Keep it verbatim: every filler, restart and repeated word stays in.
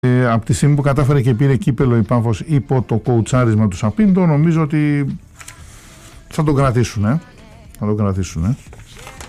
Ε, από τη στιγμή που κατάφερε και πήρε κύπελο η Πάφος υπό το κοουτσάρισμα του Σαπίντο, νομίζω ότι θα τον κρατήσουν, ε. θα τον κρατήσουν. Ε.